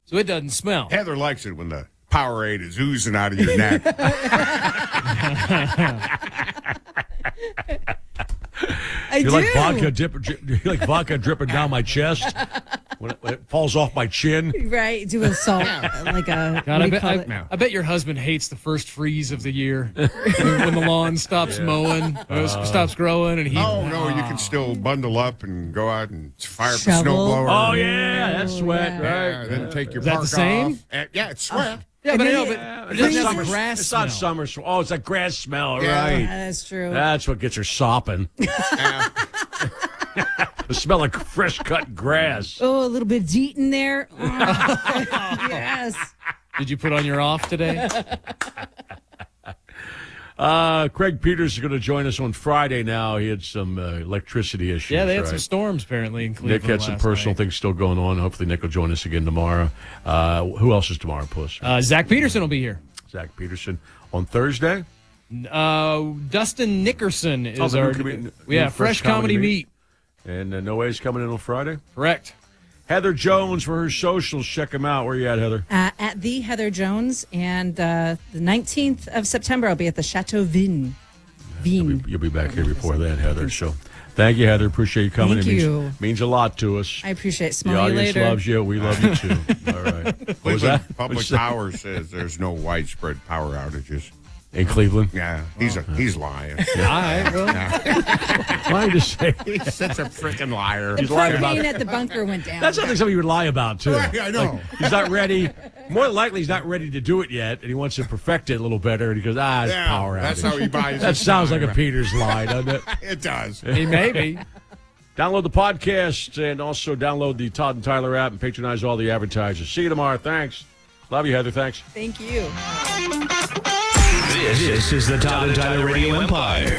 So it doesn't smell. Heather likes it when the Powerade is oozing out of your neck. You like vodka dripping down my chest when it falls off my chin? Right, do a salt, like a. God, I bet your husband hates the first freeze of the year when the lawn stops mowing, stops growing, and he. Oh no, you can still bundle up and go out and fire up the Shovel. snowblower. Oh yeah, that's sweat, Yeah, right? then take your Is that park the same? off. Yeah, it's sweat. Yeah, but I know, But but it doesn't have summer, a grass it's smell. not summer. Oh, it's like grass smell, Yeah. right? Yeah, that's true. That's what gets her sopping. Yeah. The smell of fresh cut grass. Oh, a little bit of DEET in there. Oh, yes. Did you put on your off today? Craig Peters is going to join us on Friday now. He had some electricity issues. Yeah, they had right? some storms apparently in Cleveland. Nick had some last personal night. things still going on. Hopefully Nick will join us again tomorrow. Who else is tomorrow, Puss? Zach Peterson will be here. Zach Peterson on Thursday. Dustin Nickerson is the new our comedian- yeah new fresh comedy meet. And Noe's coming in on Friday. Correct. Heather Jones for her socials. Check them out. Where you at, Heather? At the Heather Jones, and the 19th of September, I'll be at the Chateau Vin. You'll be back here before that, Heather. So thank you, Heather. Appreciate you coming. Thank It you. means a lot to us. I appreciate it. The Smell you audience later. loves you. We love you, too. All right. What was that? Public What'd you say? Power says there's no widespread power outages. In Cleveland? Yeah, he's lying. All right, well, Why did you say? He's such a freaking liar. He's lying about Propane at the bunker went down. That's something somebody would lie about, too. Right, I know. He's not ready. More than likely, he's not ready to do it yet, and he wants to perfect it a little better. And he goes, it's Yeah, power outage. that's how he buys That his sounds like time. a Peters lie, doesn't it? It does. he may be. Download the podcast and also download the Todd and Tyler app and patronize all the advertisers. See you tomorrow. Thanks. Love you, Heather. Thanks. Thank you. This is the Todd and Tyler Radio Empire.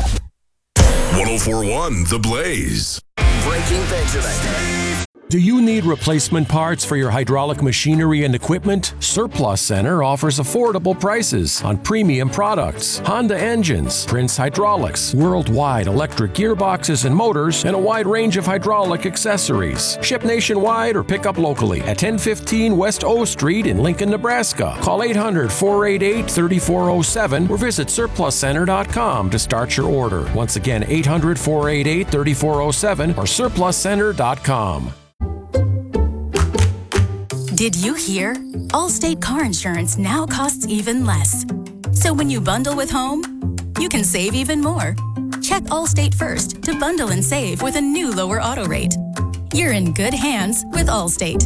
1041 The Blaze. Breaking Benjamin. Do you need replacement parts for your hydraulic machinery and equipment? Surplus Center offers affordable prices on premium products, Honda engines, Prince Hydraulics, worldwide electric gearboxes and motors, and a wide range of hydraulic accessories. Ship nationwide or pick up locally at 1015 West O Street in Lincoln, Nebraska. Call 800-488-3407 or visit surpluscenter.com to start your order. Once again, 800-488-3407 or surpluscenter.com. Did you hear? Allstate car insurance now costs even less. So when you bundle with home, you can save even more. Check Allstate first to bundle and save with a new lower auto rate. You're in good hands with Allstate.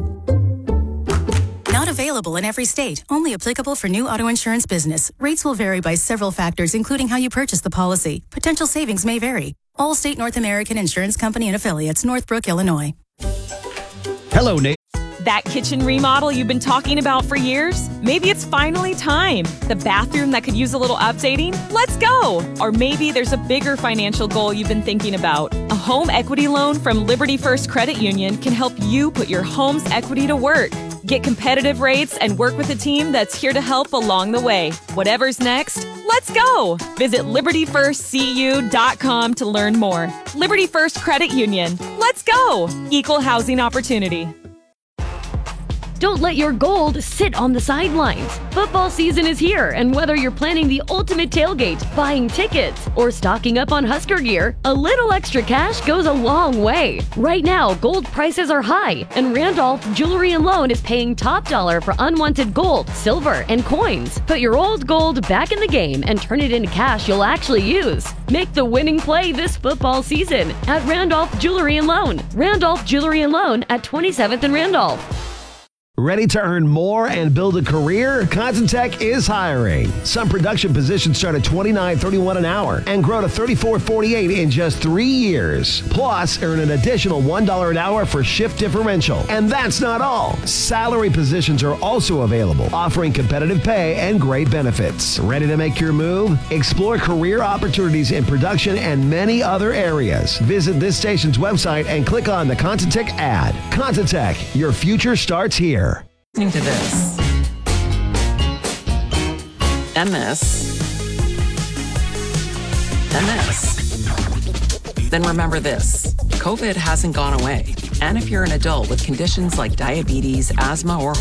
Not available in every state. Only applicable for new auto insurance business. Rates will vary by several factors, including how you purchase the policy. Potential savings may vary. Allstate North American Insurance Company and Affiliates, Northbrook, Illinois. Hello, Nate. That kitchen remodel you've been talking about for years? Maybe it's finally time. The bathroom that could use a little updating? Let's go! Or maybe there's a bigger financial goal you've been thinking about. A home equity loan from Liberty First Credit Union can help you put your home's equity to work. Get competitive rates and work with a team that's here to help along the way. Whatever's next, let's go! Visit LibertyFirstCU.com to learn more. Liberty First Credit Union. Let's go! Equal housing opportunity. Don't let your gold sit on the sidelines. Football season is here, and whether you're planning the ultimate tailgate, buying tickets, or stocking up on Husker gear, a little extra cash goes a long way. Right now, gold prices are high, and Randolph Jewelry and Loan is paying top dollar for unwanted gold, silver, and coins. Put your old gold back in the game and turn it into cash you'll actually use. Make the winning play this football season at Randolph Jewelry and Loan. Randolph Jewelry and Loan at 27th and Randolph. Ready to earn more and build a career? Constantec is hiring. Some production positions start at $29.31 an hour and grow to $34.48 in just 3 years. Plus, earn an additional $1 an hour for shift differential. And that's not all. Salary positions are also available, offering competitive pay and great benefits. Ready to make your move? Explore career opportunities in production and many other areas. Visit this station's website and click on the Constantec ad. Constantec, your future starts here. Listening to this. MS. Then remember this. COVID hasn't gone away. And if you're an adult with conditions like diabetes, asthma, or